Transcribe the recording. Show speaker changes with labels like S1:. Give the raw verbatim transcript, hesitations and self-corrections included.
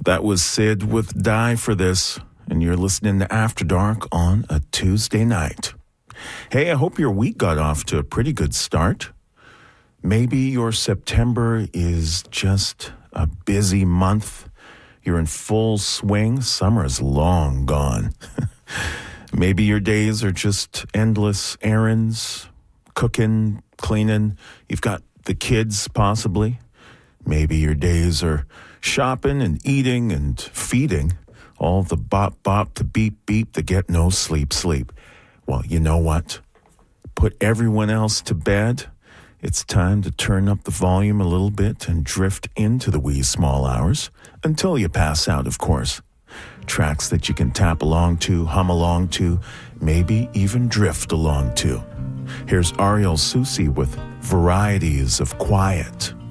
S1: That was Sid with Die for This, and you're listening to After Dark on a Tuesday night. Hey, I hope your week got off to a pretty good start. Maybe your September is just a busy month. You're in full swing. Summer is long gone. Maybe your days are just endless errands, cooking, cleaning. You've got the kids, possibly. Maybe your days are shopping and eating and feeding. All the bop, bop, the beep, beep, the get no sleep, sleep. Well, you know what? Put everyone else to bed. It's time to turn up the volume a little bit and drift into the wee small hours until you pass out, of course. Tracks that you can tap along to, hum along to, maybe even drift along to. Here's Ariel Susi with Varieties of Quiet.